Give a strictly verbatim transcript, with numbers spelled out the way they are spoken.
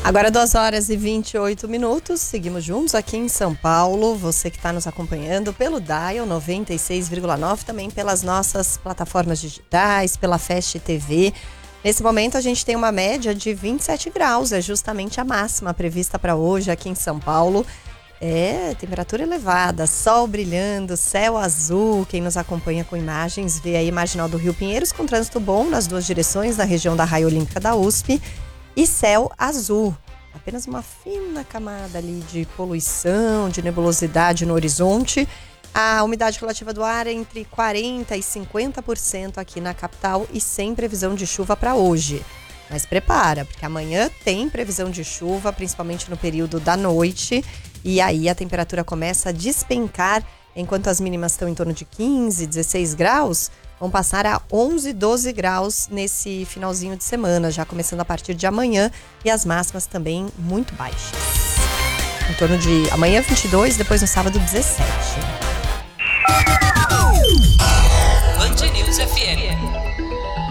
Agora duas horas e vinte e oito minutos, seguimos juntos aqui em São Paulo. Você que está nos acompanhando pelo Dial noventa e seis vírgula nove, também pelas nossas plataformas digitais, pela Fast T V. Nesse momento a gente tem uma média de vinte e sete graus, é justamente a máxima prevista para hoje aqui em São Paulo. É, temperatura elevada, sol brilhando, céu azul. Quem nos acompanha com imagens vê aí Marginal do Rio Pinheiros com trânsito bom nas duas direções, na região da Raia Olímpica da U S P. E céu azul, apenas uma fina camada ali de poluição, de nebulosidade no horizonte. A umidade relativa do ar é entre quarenta por cento e cinquenta por cento aqui na capital e sem previsão de chuva para hoje. Mas prepara, porque amanhã tem previsão de chuva, principalmente no período da noite. E aí a temperatura começa a despencar, enquanto as mínimas estão em torno de quinze, dezesseis graus. Vão passar a onze, doze graus nesse finalzinho de semana, já começando a partir de amanhã, e as máximas também muito baixas. Em torno de amanhã vinte e dois, depois no sábado dezessete.